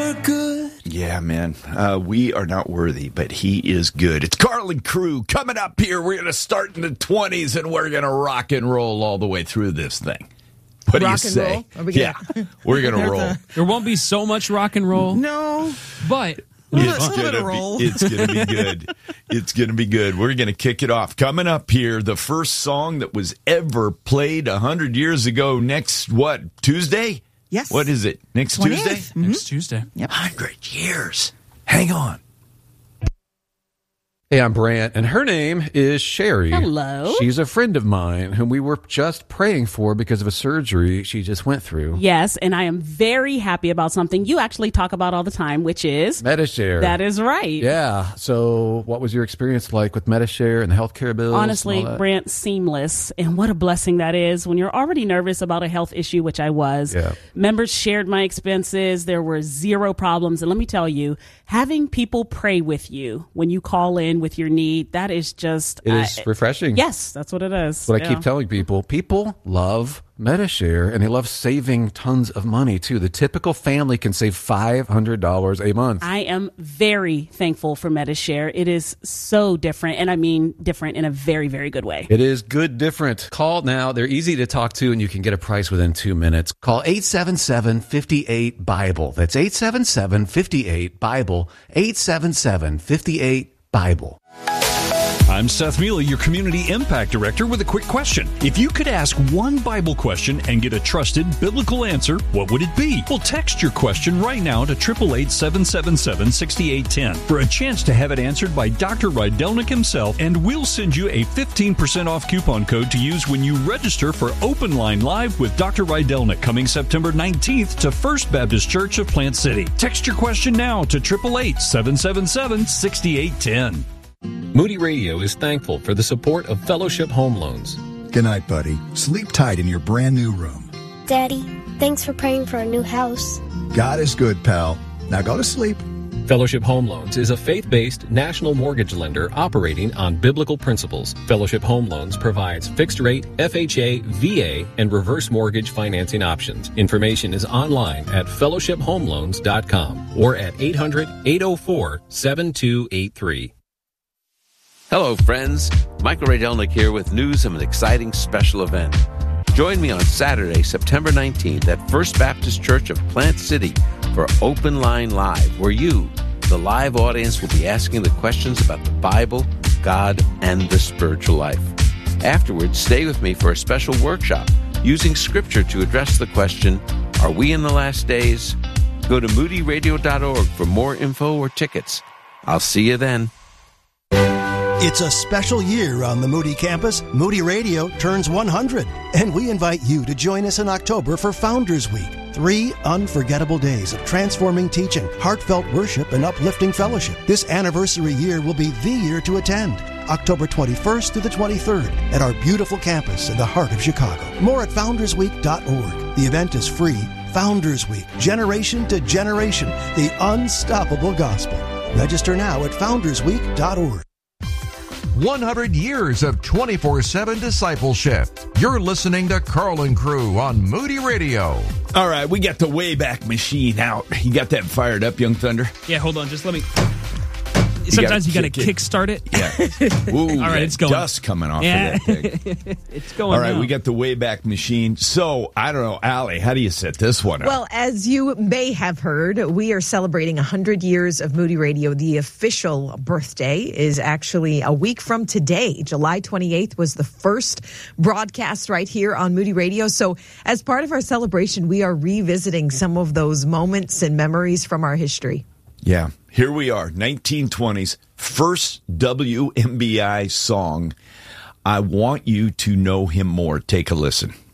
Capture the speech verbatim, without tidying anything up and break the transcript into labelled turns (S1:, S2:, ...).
S1: we're good.
S2: Yeah, man. Uh, we are not worthy, but he is good. It's Carlin Crew coming up here. We're going to start in the twenties, and we're going to rock and roll all the way through this thing. What
S3: rock
S2: do you say?
S3: Roll? We
S2: yeah, we're going to roll.
S3: A...
S4: There won't be so much rock and roll.
S3: No.
S4: But...
S2: It's gonna, be, it's gonna be good. It's gonna be good. We're gonna kick it off. Coming up here, the first song that was ever played a hundred years ago. Next, what, Tuesday?
S3: Yes.
S2: What is it? Next
S3: twentieth?
S2: Tuesday?
S3: Mm-hmm.
S4: Next Tuesday.
S2: Yep. Hundred years. Hang on.
S5: Hey, I'm Brant, and her name is Sherry.
S6: Hello.
S5: She's a friend of mine whom we were just praying for because of a surgery she just went through.
S6: Yes, and I am very happy about something you actually talk about all the time, which is...
S5: Medi-Share.
S6: That is right.
S5: Yeah. So what was your experience like with Medi-Share and the healthcare bills?
S6: Honestly, Brant, seamless. And what a blessing that is when you're already nervous about a health issue, which I was.
S5: Yeah.
S6: Members shared my expenses. There were zero problems. And let me tell you, having people pray with you when you call in with your need, that is just...
S5: It is
S6: uh,
S5: refreshing.
S6: Yes, that's what it is.
S5: That's what
S6: yeah.
S5: I keep telling people. People love Medi-Share, and they love saving tons of money, too. The typical family can save five hundred dollars a month.
S6: I am very thankful for Medi-Share. It is so different, and I mean different in a very, very good way.
S5: It is good different. Call now. They're easy to talk to, and you can get a price within two minutes. Call eight seven seven, five eight, BIBLE. That's eight seven seven, five eight, BIBLE. eight seven seven, five eight, BIBLE.
S7: I'm Seth Mealy, your Community Impact Director, with a quick question. If you could ask one Bible question and get a trusted biblical answer, what would it be? Well, text your question right now to eight eight eight, seven seven seven, six eight one zero for a chance to have it answered by Doctor Rydelnik himself, and we'll send you a fifteen percent off coupon code to use when you register for Open Line Live with Doctor Rydelnik coming September nineteenth to First Baptist Church of Plant City. Text your question now to eight eight eight, seven seven seven, six eight one zero.
S8: Moody Radio is thankful for the support of Fellowship Home Loans.
S9: Good night, buddy. Sleep tight in your brand new room.
S10: Daddy, thanks for praying for a new house.
S9: God is good, pal. Now go to sleep.
S8: Fellowship Home Loans is a faith-based national mortgage lender operating on biblical principles. Fellowship Home Loans provides fixed-rate, F H A, V A, and reverse mortgage financing options. Information is online at fellowship home loans dot com or at eight hundred, eight oh four, seven two eight three.
S11: Hello, friends. Michael Rydelnik here with news of an exciting special event. Join me on Saturday, September nineteenth at First Baptist Church of Plant City for Open Line Live, where you, the live audience, will be asking the questions about the Bible, God, and the spiritual life. Afterwards, stay with me for a special workshop using Scripture to address the question, are we in the last days? Go to moody radio dot org for more info or tickets. I'll see you then.
S12: It's a special year on the Moody campus. Moody Radio turns one hundred, and we invite you to join us in October for Founders Week. Three unforgettable days of transforming teaching, heartfelt worship, and uplifting fellowship. This anniversary year will be the year to attend. October twenty-first through the twenty-third at our beautiful campus in the heart of Chicago. More at founders week dot org. The event is free. Founders Week, generation to generation, the unstoppable gospel. Register now at founders week dot org.
S13: one hundred years of twenty-four seven discipleship. You're listening to Carlin Crew on Moody Radio.
S2: All right, we got the Wayback Machine out. You got that fired up, Young Thunder?
S4: Yeah, hold on. Just let me... Sometimes you got to kick kickstart it.
S2: Yeah. Ooh,
S4: all right, it's going.
S2: Dust coming off
S4: yeah.
S2: of that thing.
S4: It's going
S2: All right,
S4: now.
S2: we got the Wayback Machine. So, I don't know, Allie, how do you set this one up?
S3: Well, as you may have heard, we are celebrating one hundred years of Moody Radio. The official birthday is actually a week from today. July twenty-eighth was the first broadcast right here on Moody Radio. So, as part of our celebration, we are revisiting some of those moments and memories from our history.
S2: Yeah, here we are, nineteen twenties, first W M B I song. I Want You to Know Him More. Take a listen.